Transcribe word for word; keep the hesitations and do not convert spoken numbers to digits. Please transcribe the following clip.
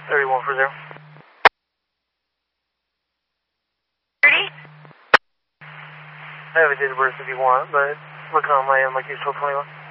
thirty-one for zero. thirty? I have a date of birth if you want, but look on my end like you're still twenty-one.